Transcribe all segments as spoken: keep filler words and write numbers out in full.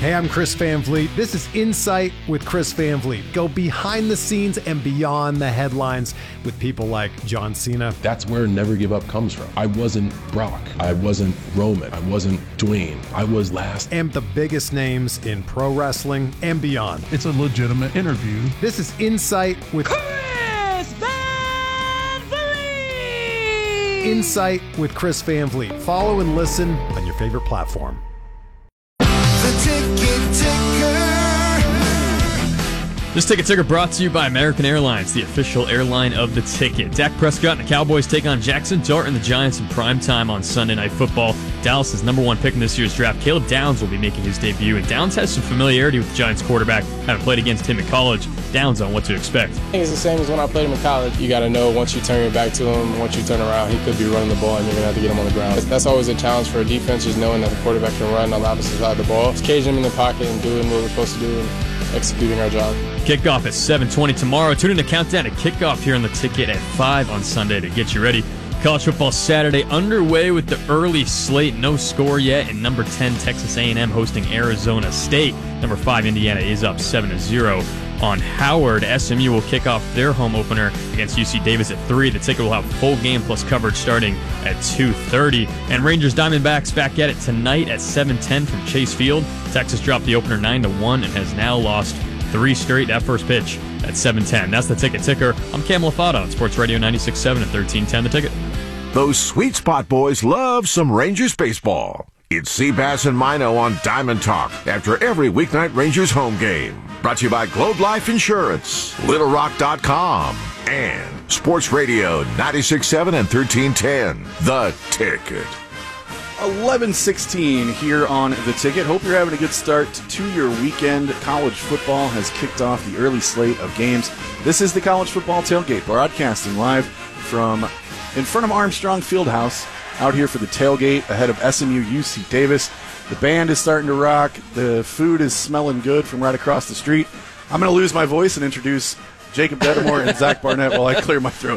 Hey, I'm Chris Van Vliet. This is Insight with Chris Van Vliet. Go behind the scenes and beyond the headlines with people like John Cena. That's where Never Give Up comes from. I wasn't Brock. I wasn't Roman. I wasn't Dwayne. I was last. And the biggest names in pro wrestling and beyond. It's a legitimate interview. This is Insight with Chris Van Vliet. Insight with Chris Van Vliet. Follow and listen on your favorite platform. This Ticket Ticker brought to you by American Airlines, the official airline of the ticket. Dak Prescott and the Cowboys take on Jackson Dart and the Giants in prime time on Sunday Night Football. Dallas is number one pick in this year's draft. Caleb Downs will be making his debut, and Downs has some familiarity with the Giants quarterback, having played against him in college. Downs on what to expect. I think it's the same as when I played him in college. You got to know once you turn your back to him, once you turn around, he could be running the ball, and you're going to have to get him on the ground. That's always a challenge for a defense, just knowing that the quarterback can run on the opposite side of the ball. Just caging him in the pocket and doing what we're supposed to do and executing our job. Kickoff at seven twenty tomorrow. Tune in to Countdown to Kickoff here on the Ticket at five on Sunday to get you ready. College football Saturday underway with the early slate. No score yet. And number ten, Texas A and M hosting Arizona State. Number five, Indiana is up seven to zero on Howard. S M U will kick off their home opener against U C Davis at three. The Ticket will have full game plus coverage starting at two thirty. And Rangers Diamondbacks back at it tonight at seven ten from Chase Field. Texas dropped the opener nine to one and has now lost three straight at first pitch at seven ten. That's the Ticket Ticker. I'm Cam Lafata on Sports Radio ninety-six point seven and thirteen ten The Ticket. Those Sweet Spot boys love some Rangers baseball. It's Seabass and Mino on Diamond Talk after every weeknight Rangers home game. Brought to you by Globe Life Insurance, Little Rock dot com, and Sports Radio ninety-six point seven and thirteen ten The Ticket. eleven sixteen here on The Ticket. Hope you're having a good start to your weekend. College football has kicked off the early slate of games. This is the College Football Tailgate, broadcasting live from in front of Armstrong Fieldhouse, out here for the tailgate ahead of S M U U C Davis. The band is starting to rock. The food is smelling good from right across the street. I'm going to lose my voice and introduce Jacob Dedamore and Zach Barnett while I clear my throat.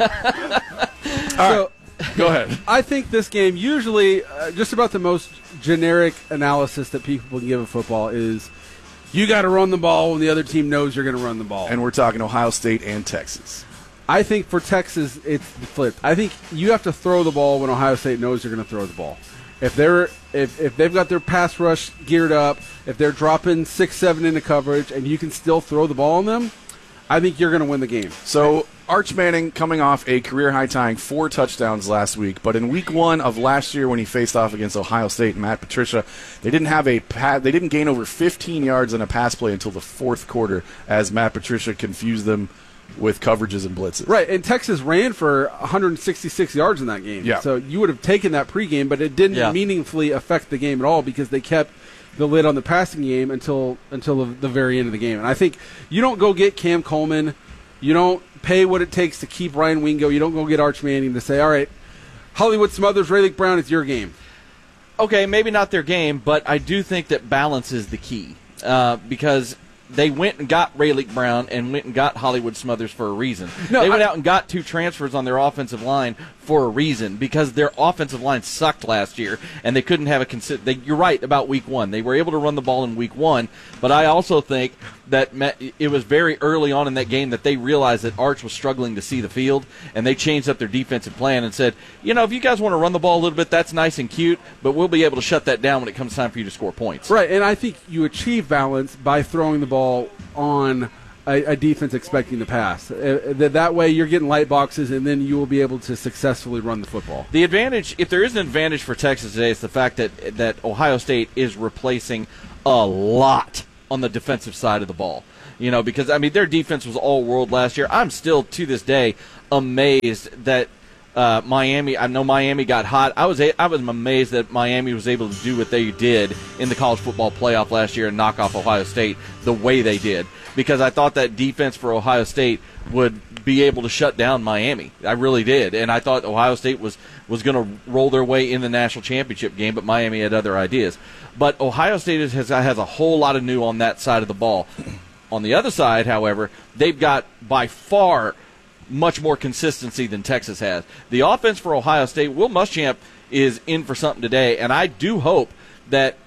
All so, right, go ahead. I think this game, usually uh, just about the most generic analysis that people can give of football is you got to run the ball when the other team knows you're going to run the ball. And we're talking Ohio State and Texas. I think for Texas, it's flipped. I think you have to throw the ball when Ohio State knows you're going to throw the ball. If they're if, if they've got their pass rush geared up, if they're dropping six, seven into coverage, and you can still throw the ball on them, I think you're going to win the game. So Arch Manning coming off a career-high tying four touchdowns last week, but in week one of last year when he faced off against Ohio State and Matt Patricia, they didn't have a pa- they didn't gain over fifteen yards in a pass play until the fourth quarter as Matt Patricia confused them with coverages and blitzes. Right, and Texas ran for one hundred sixty-six yards in that game. Yeah. So you would have taken that pregame, but it didn't Yeah. meaningfully affect the game at all because they kept the lid on the passing game until until the, the very end of the game. And I think you don't go get Cam Coleman, you don't pay what it takes to keep Ryan Wingo, you don't go get Arch Manning to say, all right, Hollywood Smothers, Rayleigh Brown, it's your game. Okay, maybe not their game, but I do think that balance is the key uh, because they went and got Rayleigh Brown and went and got Hollywood Smothers for a reason. No, they went I, out and got two transfers on their offensive line for a reason because their offensive line sucked last year and they couldn't have a consi- they, you're right about week one. They were able to run the ball in week one, but I also think that it was very early on in that game that they realized that Arch was struggling to see the field and they changed up their defensive plan and said, you know, if you guys want to run the ball a little bit, that's nice and cute, but we'll be able to shut that down when it comes time for you to score points. Right, and I think you achieve balance by throwing the ball on a, a defense expecting to pass. Uh, that, that way you're getting light boxes, and then you will be able to successfully run the football. The advantage, if there is an advantage for Texas today, is the fact that that Ohio State is replacing a lot on the defensive side of the ball. You know, because, I mean, their defense was all-world last year. I'm still, to this day, amazed that uh, Miami, I know Miami got hot. I was a, I was amazed that Miami was able to do what they did in the college football playoff last year and knock off Ohio State the way they did. Because I thought that defense for Ohio State would be able to shut down Miami. I really did. And I thought Ohio State was, was going to roll their way in the national championship game, but Miami had other ideas. But Ohio State has, has a whole lot of new on that side of the ball. On the other side, however, they've got by far much more consistency than Texas has. The offense for Ohio State, Will Muschamp is in for something today, and I do hope that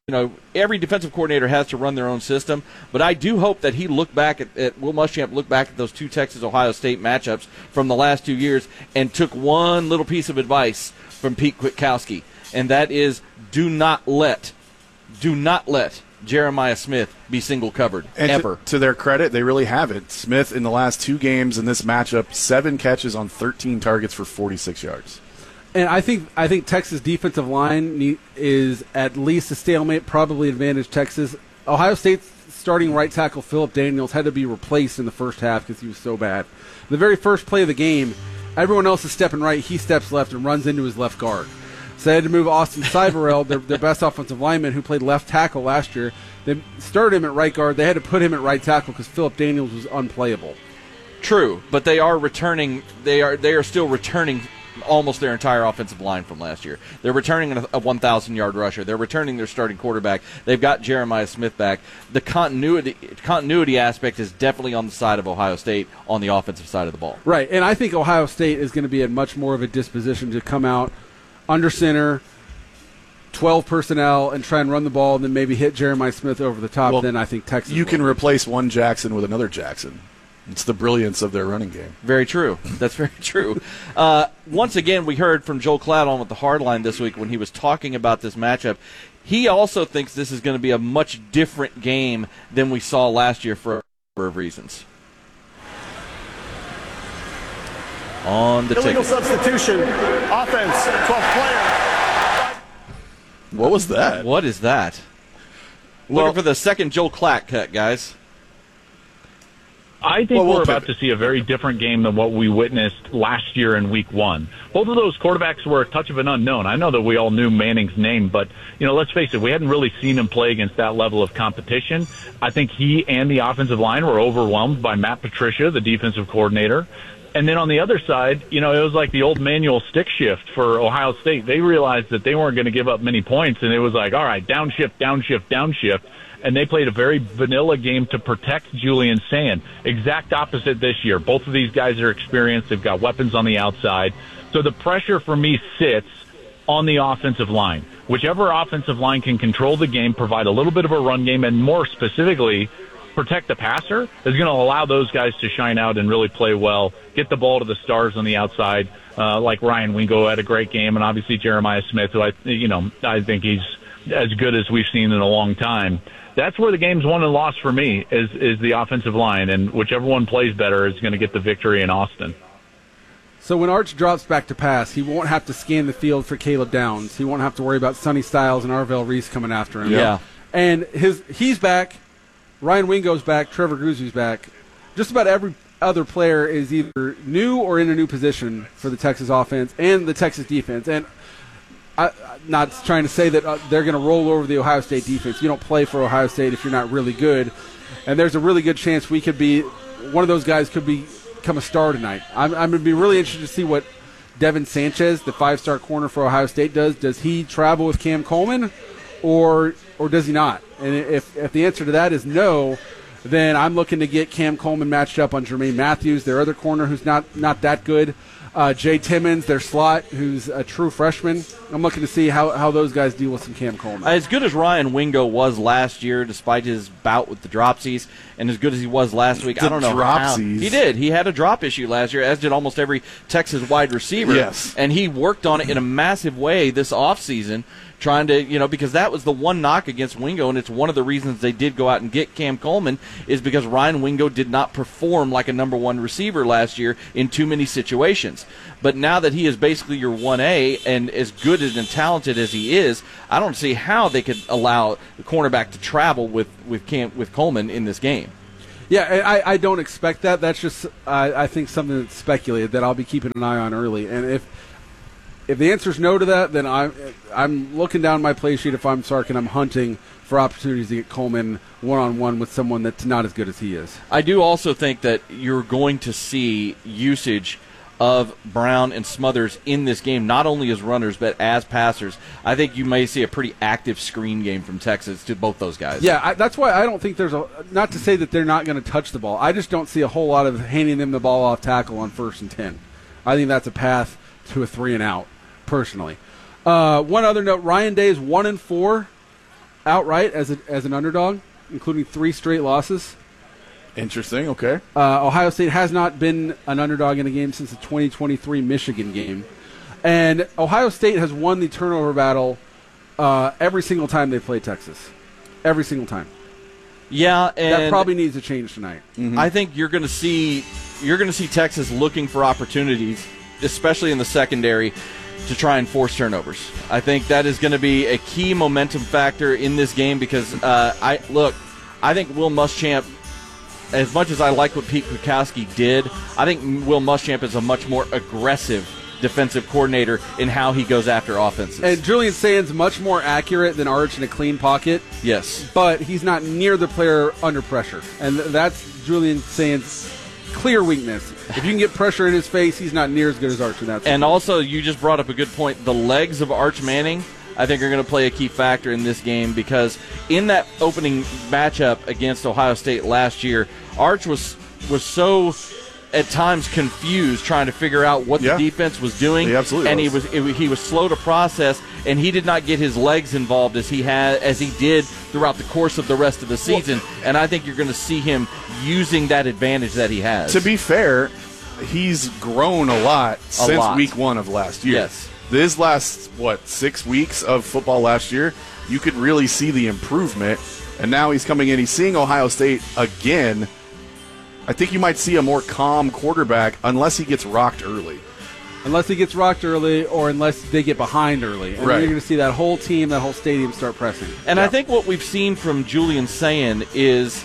You know, every defensive coordinator has to run their own system, but I do hope that he look back at, at Will Muschamp look back at those two Texas-Ohio State matchups from the last two years and took one little piece of advice from Pete Kwiatkowski, and that is do not let, do not let Jeremiah Smith be single covered and ever. To, to their credit, they really haven't. Smith in the last two games in this matchup, seven catches on thirteen targets for forty-six yards. And I think I think Texas defensive line need, is at least a stalemate, probably advantage Texas. Ohio State's starting right tackle Philip Daniels had to be replaced in the first half because he was so bad. The very first play of the game, everyone else is stepping right, he steps left and runs into his left guard. So they had to move Austin Cyberell, their, their best offensive lineman who played left tackle last year. They started him at right guard. They had to put him at right tackle because Philip Daniels was unplayable. True, but they are returning. They are they are still returning almost their entire offensive line from last year. They're returning a, a one thousand yard rusher. They're returning their starting quarterback. They've got Jeremiah Smith back. The continuity continuity aspect is definitely on the side of Ohio State on the offensive side of the ball. Right, and I think Ohio State is going to be in much more of a disposition to come out under center, twelve personnel, and try and run the ball and then maybe hit Jeremiah Smith over the top. Well, then I think Texas You will. can replace one Jackson with another Jackson. It's the brilliance of their running game. Very true. That's very true. Uh, once again, we heard from Joel Klatt on with the Hardline this week when he was talking about this matchup. He also thinks this is going to be a much different game than we saw last year for a number of reasons. On the Illegal ticket. substitution. Offense, twelfth player. What was that? What is that? Well- Looking for the second Joel Klatt cut, guys. I think Well, we'll we're about pivot. to see a very different game than what we witnessed last year in week one. Both of those quarterbacks were a touch of an unknown. I know that we all knew Manning's name, but, you know, let's face it, we hadn't really seen him play against that level of competition. I think he and the offensive line were overwhelmed by Matt Patricia, the defensive coordinator. And then on the other side, you know, it was like the old manual stick shift for Ohio State. They realized that they weren't going to give up many points, and it was like, all right, downshift, downshift, downshift. And they played a very vanilla game to protect Julian Sand. Exact opposite this year. Both of these guys are experienced. They've got weapons on the outside. So the pressure for me sits on the offensive line. Whichever offensive line can control the game, provide a little bit of a run game, and more specifically, protect the passer, is going to allow those guys to shine out and really play well, get the ball to the stars on the outside, uh, like Ryan Wingo had a great game, and obviously Jeremiah Smith, who I, you know, I think he's as good as we've seen in a long time. That's where the game's won and lost for me, is is the offensive line, and whichever one plays better is going to get the victory in Austin. So when Arch drops back to pass, he won't have to scan the field for Caleb Downs. He won't have to worry about Sonny Styles and Arvell Reese coming after him. Yeah. And his he's back. Ryan Wingo's back. Trevor Guzu's back. Just about every other player is either new or in a new position for the Texas offense and the Texas defense. And I, I'm not trying to say that uh, they're going to roll over the Ohio State defense. You don't play for Ohio State if you're not really good. And there's a really good chance we could be one of those guys could be, become a star tonight. I'm, I'm going to be really interested to see what Devin Sanchez, the five-star corner for Ohio State, does. Does he travel with Cam Coleman, or or does he not? And if if the answer to that is no, then I'm looking to get Cam Coleman matched up on Jermaine Matthews, their other corner who's not, not that good. Uh, Jay Timmons, their slot, who's a true freshman. I'm looking to see how, how those guys deal with some Cam Coleman. As good as Ryan Wingo was last year, despite his bout with the dropsies, and as good as he was last week, The I don't know dropsies. how. He did. He had a drop issue last year, as did almost every Texas wide receiver. Yes. And he worked on it in a massive way this offseason, trying to, you know, because that was the one knock against Wingo, and it's one of the reasons they did go out and get Cam Coleman, is because Ryan Wingo did not perform like a number one receiver last year in too many situations. But now that he is basically your one A and as good and talented as he is, I don't see how they could allow the cornerback to travel with with Cam, with Coleman in this game. Yeah, I, I don't expect that. That's just, I, I think, something that's speculated that I'll be keeping an eye on early. And if if the answer is no to that, then I'm, I'm looking down my play sheet if I'm Sark and I'm hunting for opportunities to get Coleman one-on-one with someone that's not as good as he is. I do also think that you're going to see usage of Brown and Smothers in this game, not only as runners but as passers. I think you may see a pretty active screen game from Texas to both those guys. Yeah, I, that's why I don't think there's a – not to say that they're not going to touch the ball. I just don't see a whole lot of handing them the ball off tackle on first and ten. I think that's a path to a three and out, personally. Uh, one other note, Ryan Day is one and four outright as a, as an underdog, including three straight losses. Interesting. Okay. Uh, Ohio State has not been an underdog in a game since the twenty twenty-three Michigan game. And Ohio State has won the turnover battle uh, every single time they play Texas. Every single time. Yeah, and that probably needs to change tonight. Mm-hmm. I think you're going to see you're going to see Texas looking for opportunities, especially in the secondary, to try and force turnovers. I think that is going to be a key momentum factor in this game because uh, I look, I think Will Muschamp, as much as I like what Pete Kwiatkowski did, I think Will Muschamp is a much more aggressive defensive coordinator in how he goes after offenses. And Julian Sands much more accurate than Arch in a clean pocket. Yes. But he's not near the player under pressure. And th- that's Julian Sands' clear weakness. If you can get pressure in his face, he's not near as good as Arch in that. And also, you just brought up a good point. The legs of Arch Manning, I think, are going to play a key factor in this game because in that opening matchup against Ohio State last year, Arch was was so at times confused trying to figure out what yeah. the defense was doing. He absolutely and was. he was it, he was slow to process, and he did not get his legs involved as he had as he did throughout the course of the rest of the season. Well, and I think you're going to see him using that advantage that he has. To be fair, he's grown a lot a since lot. week one of last year. Yes. This last, what, six weeks of football last year, you could really see the improvement. And now he's coming in. He's seeing Ohio State again. I think you might see a more calm quarterback unless he gets rocked early. Unless he gets rocked early or unless they get behind early. And right. then you're going to see that whole team, that whole stadium start pressing. And yeah. I think what we've seen from Julian Sayin is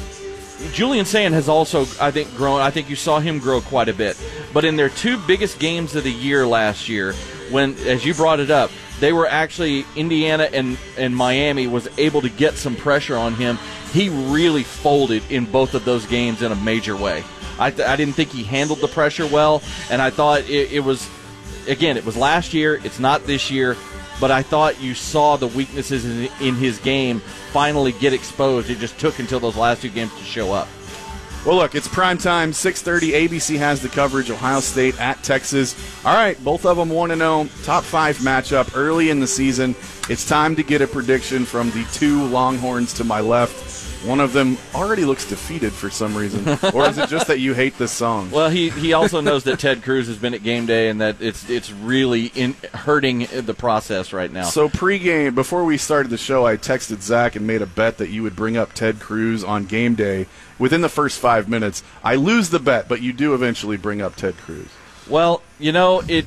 Julian Sayin has also, I think, grown. I think you saw him grow quite a bit. But in their two biggest games of the year last year, when, as you brought it up, they were actually, Indiana and, and Miami was able to get some pressure on him. He really folded in both of those games in a major way. I, th- I didn't think he handled the pressure well, and I thought it, it was, again, it was last year. It's not this year, but I thought you saw the weaknesses in, in his game finally get exposed. It just took until those last two games to show up. Well, look, it's prime time, six thirty. A B C has the coverage. Ohio State at Texas. All right, both of them one and oh. Top five matchup early in the season. It's time to get a prediction from the two Longhorns to my left. One of them already looks defeated for some reason. Or is it just that you hate this song? Well, he, he also knows that Ted Cruz has been at game day and that it's it's really in, hurting the process right now. So pregame, before we started the show, I texted Zach and made a bet that you would bring up Ted Cruz on game day within the first five minutes. I lose the bet, but you do eventually bring up Ted Cruz. Well, you know, it.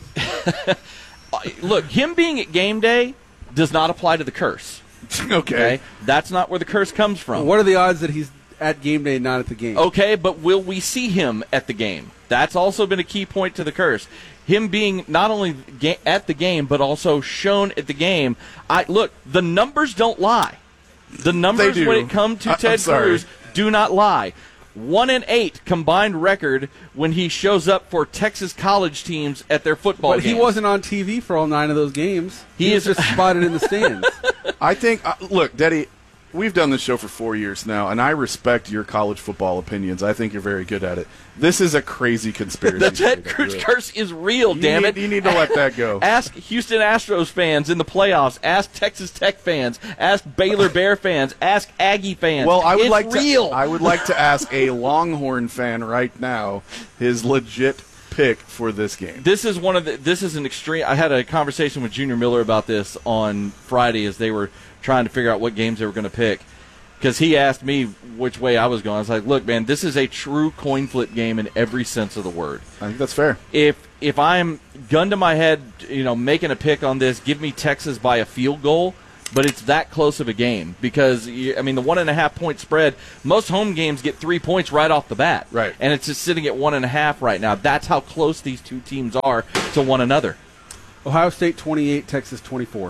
Look, him being at game day does not apply to the curse. Okay. okay. That's not where the curse comes from. What are the odds that he's at game day and not at the game? Okay, but will we see him at the game? That's also been a key point to the curse. Him being not only ga- at the game, but also shown at the game. I Look, the numbers don't lie. The numbers when it comes to I- Ted I'm sorry. Cruz do not lie. One and eight combined record when he shows up for Texas college teams at their football But games. he wasn't on T V for all nine of those games. He, He was is- just spotted in the stands. I think, uh, look, Daddy, we've done this show for four years now, and I respect your college football opinions. I think you're very good at it. This is a crazy conspiracy. The Ted theory. Cruz curse is real, You damn need- it. you need to let that go. Ask Houston Astros fans in the playoffs. Ask Texas Tech fans. Ask Baylor Bear fans. Ask Aggie fans. Well, I would it's like real. to. I would like to ask a Longhorn fan right now his legit pick for this game. This is one of the. This is an extreme. I had a conversation with Junior Miller about this on Friday as they were trying to figure out what games they were going to pick. Because he asked me which way I was going. I was like, look, man, this is a true coin flip game in every sense of the word. I think that's fair. If if I'm gun to my head, you know, making a pick on this, give me Texas by a field goal, but it's that close of a game. Because, I mean, the one and a half point spread, most home games get three points right off the bat. Right. And it's just sitting at one and a half right now. That's how close these two teams are to one another. Ohio State twenty-eight, Texas twenty-four.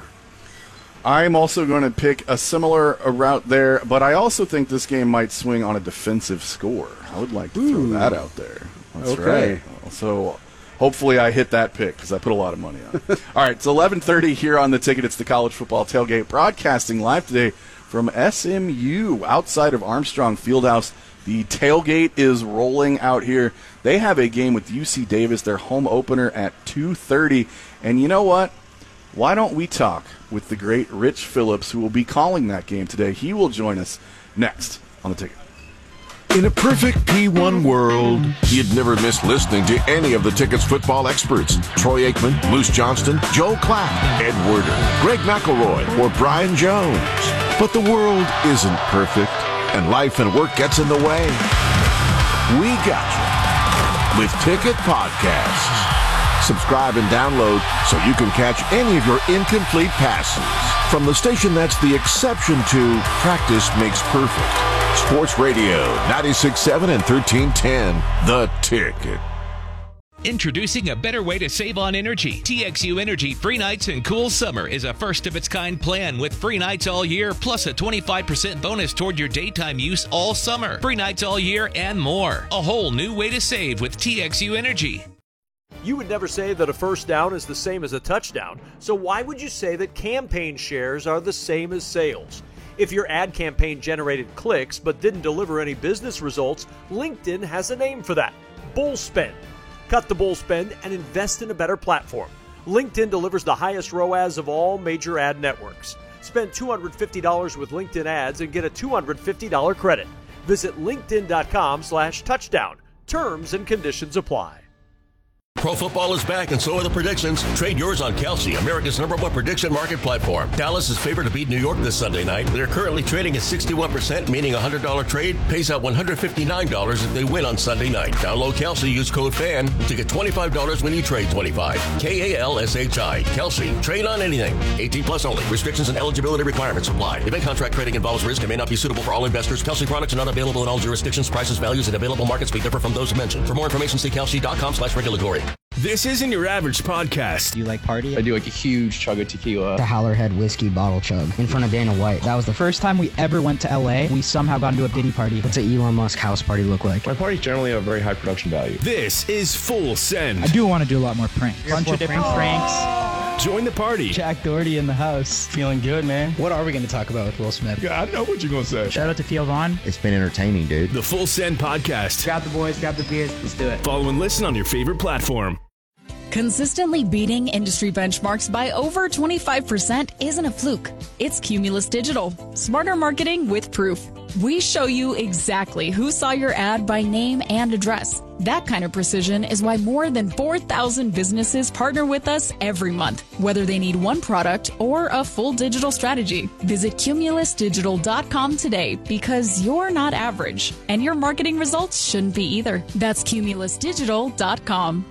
I'm also going to pick a similar route there, but I also think this game might swing on a defensive score. I would like to Ooh. throw that out there. That's Okay. right. So hopefully I hit that pick because I put a lot of money on it. All right, it's eleven thirty here on The Ticket. It's the College Football Tailgate, broadcasting live today from S M U outside of Armstrong Fieldhouse. The tailgate is rolling out here. They have a game with U C Davis, their home opener at two thirty. And you know what? why don't we talk with the great Rich Phillips, who will be calling that game today. He will join us next on The Ticket. In a perfect P one world, you'd never miss listening to any of the Ticket's football experts. Troy Aikman, Moose Johnston, Joe Clapp, Ed Werder, Greg McElroy, or Brian Jones. But the world isn't perfect, and life and work gets in the way. We got you with Ticket Podcasts. Subscribe and download so you can catch any of your incomplete passes from the station that's the exception to practice makes perfect. Sports Radio, ninety-six point seven and thirteen ten, The Ticket. Introducing a better way to save on energy. T X U Energy Free Nights and Cool Summer is a first-of-its-kind plan with free nights all year, plus a twenty-five percent bonus toward your daytime use all summer. Free nights all year and more. A whole new way to save with T X U Energy. You would never say that a first down is the same as a touchdown, so why would you say that campaign shares are the same as sales? If your ad campaign generated clicks but didn't deliver any business results, LinkedIn has a name for that: bull spend. Cut the bull spend and invest in a better platform. LinkedIn delivers the highest R O A S of all major ad networks. Spend two hundred fifty dollars with LinkedIn ads and get a two hundred fifty dollars credit. Visit linkedin.com slash touchdown. Terms and conditions apply. Pro football is back, and so are the predictions. Trade yours on Kelsey, America's number one prediction market platform. Dallas is favored to beat New York this Sunday night. They're currently trading at sixty-one percent, meaning a one hundred dollars trade pays out one hundred fifty-nine dollars if they win on Sunday night. Download Kelsey, use code FAN to get twenty-five dollars when you trade twenty-five. K A L S H I. Kelsey. Trade on anything. eighteen plus only. Restrictions and eligibility requirements apply. Event contract trading involves risk and may not be suitable for all investors. Kelsey products are not available in all jurisdictions. Prices, values, and available markets may differ from those mentioned. For more information, see kelsey.com slash regulatory. This isn't your average podcast. Do you like party? I do like a huge chug of tequila. The Howlerhead whiskey bottle chug in front of Dana White. That was the first time we ever went to L A. We somehow got into a Diddy party. What's an Elon Musk house party look like? My parties generally have very high production value. This is Full Send. I do want to do a lot more pranks. A bunch of different pranks. Join the party. Jack Doherty in the house. Feeling good, man. What are we going to talk about with Will Smith? Yeah, I know what you're going to say. Shout out to Theo Vaughn. It's been entertaining, dude. The Full Send Podcast. Grab the boys, grab the beers. Let's do it. Follow and listen on your favorite platform. Consistently beating industry benchmarks by over twenty-five percent isn't a fluke. It's Cumulus Digital. Smarter marketing with proof. We show you exactly who saw your ad by name and address. That kind of precision is why more than four thousand businesses partner with us every month, whether they need one product or a full digital strategy. Visit cumulus digital dot com today, because you're not average, and your marketing results shouldn't be either. That's cumulus digital dot com.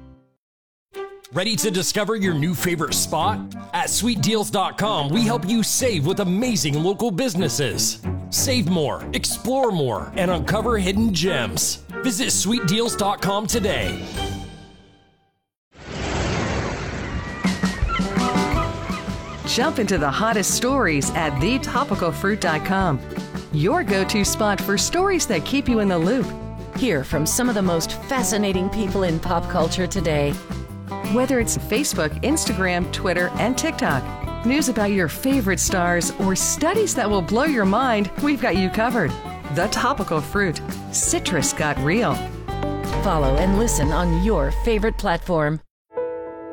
Ready to discover your new favorite spot? At sweet deals dot com, we help you save with amazing local businesses. Save more, explore more, and uncover hidden gems. Visit sweet deals dot com today. Jump into the hottest stories at the topical fruit dot com. Your go-to spot for stories that keep you in the loop. Hear from some of the most fascinating people in pop culture today. Whether it's Facebook, Instagram, Twitter, and TikTok, news about your favorite stars, or studies that will blow your mind, we've got you covered. The Topical Fruit. Citrus got real. Follow and listen on your favorite platform.